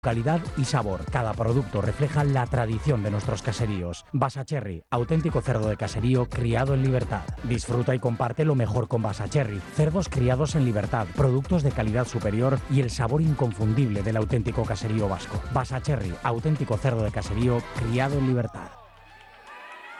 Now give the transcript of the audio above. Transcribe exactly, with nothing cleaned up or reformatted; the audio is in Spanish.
Calidad y sabor. Cada producto refleja la tradición de nuestros caseríos. Basacherry, auténtico cerdo de caserío criado en libertad. Disfruta y comparte lo mejor con Basacherry. Cerdos criados en libertad, productos de calidad superior y el sabor inconfundible del auténtico caserío vasco. Basacherry, auténtico cerdo de caserío criado en libertad.